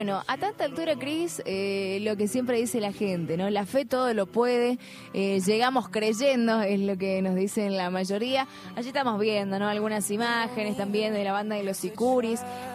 Bueno, a tanta altura, Cris, lo que siempre dice la gente, ¿no? La fe todo lo puede, llegamos creyendo, es lo que nos dicen la mayoría. Allí estamos viendo, ¿no? Algunas imágenes también de la banda de los Sicuris.